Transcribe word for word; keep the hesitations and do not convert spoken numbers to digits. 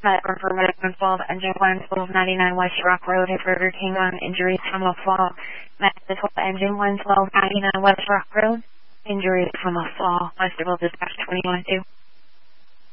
Met for Medical twelve, Engine one, twelve ninety-nine West Rock Road, at Burger King on injuries from a fall. Met the twelve, Engine one, twelve ninety-nine West Rock Road, injuries from a fall. Westable Dispatch twenty-one two.